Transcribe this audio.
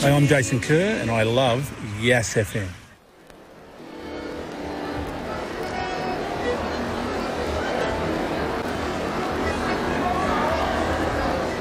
Hey, I'm Jason Kerr and I love Yes FM.